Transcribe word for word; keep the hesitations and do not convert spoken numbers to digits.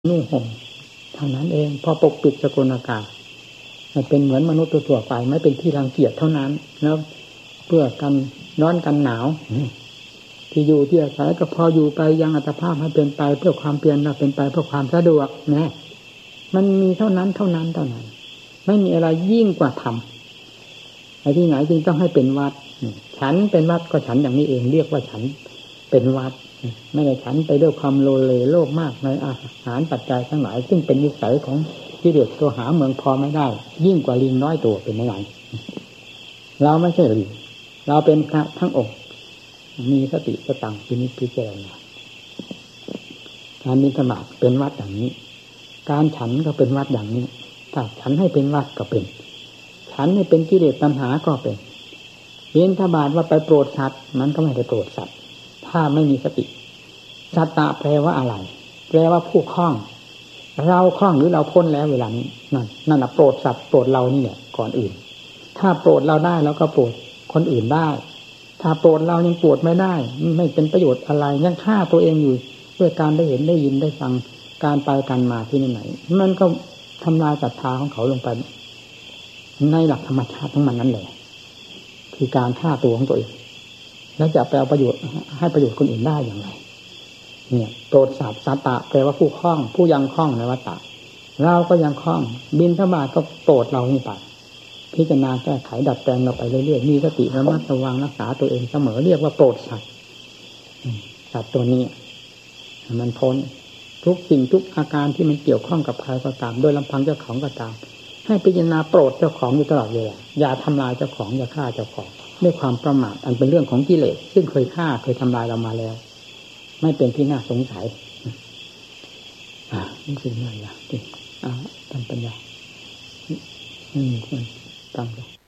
นุ่งห่มเท่านั้นเองพอปกปิดสกุลอากาศมันเป็นเหมือนมนุษย์ตัวๆไปไม่เป็นที่รังเกียจเท่านั้นแล้วเพื่อกันร้อนกันหนาวที่อยู่ที่อาศัยก็พออยู่ไปยังอัตภาพให้เป็นไปเพื่อความเพียรเราเป็นไปเพื่อความสะดวกนะมันมีเท่านั้นเท่านั้นเท่านั้นไม่มีอะไรยิ่งกว่าธรรมไอ้ที่ไหนจึงต้องให้เป็นวัดฉันเป็นวัดก็ฉันอย่างนี้เองเรียกว่าฉันเป็นวัดไม่ได้ฉันไปด้วยความโลเลโลภมากในอาหารปัจจัยทั้งหลายซึ่งเป็นนิสัยของกิเลสตัวหาเมืองพอไม่ได้ยิ่งกว่าลิงน้อยตัวเป็นไม่ได้เราไม่ใช่ลิงเราเป็นพระทั้งองค์มีสติสตังพินิจพิจารณาการบิณฑบาตเป็นวัดอย่างนี้การฉันก็เป็นวัดอย่างนี้ถ้าฉันให้เป็นวัดก็เป็นฉันให้เป็นกิเลสตัณหาก็เป็นบิณฑบาตว่าไปโปรดสัตว์มันก็ไม่ได้โปรดสัตว์ถ้าไม่มีสติสัตตะแปลว่าอะไรแปลว่าผู้คล้องเราคล้องหรือเราพ้นแล้วเวลานี้นั่นนั่นแหละโปรดสัตว์โปรดเรานี่แหละก่อนอื่นถ้าโปรดเราได้แล้วก็โปรดคนอื่นได้ถ้าโปรดเรายังโปรดไม่ได้ไม่เป็นประโยชน์อะไรยังฆ่าตัวเองอยู่ด้วยการได้เห็นได้ยินได้ฟังการไปการมาที่ไหนมันก็ทำลายศรัทธาของเขาลงไปในหลักธรรมชาติของมันนั่นแหละคือการฆ่าตัวของตัวเองแล้วจะไปเอาประโยชน์ให้ประโยชน์คนอื่นได้อย่างไรเนี่ยโปรดสัตว์สัตตะแปลว่าผู้คล้องผู้ยังคล้องในวัฏฏะเราก็ยังคล้องบิณฑบาตก็โปรดเรานี่ไปพิจารณาแก้ไขดัดแปลงเราไปเรื่อยๆมีสติระมัดระวังรักษาตัวเองเสมอเรียกว่าโปรดสัตว์สัตว์ตัวนี้มันพ้นทุกสิ่งทุกอาการที่มันเกี่ยวข้องกับใครก็ตามโดยลำพังเจ้าของก็ตามให้พิจารณาโปรดเจ้าของอยู่ตลอดเวลาอย่าทำลายเจ้าของอย่าฆ่าเจ้าของด้วยความประมาทอันเป็นเรื่องของกิเลสซึ่งเคยฆ่าเคยทำลายเรามาแล้วไม่เป็นที่น่าสงสัยอ่านี่คือนั่นแหละอ่าทำปัญญาอืมตั้งใจ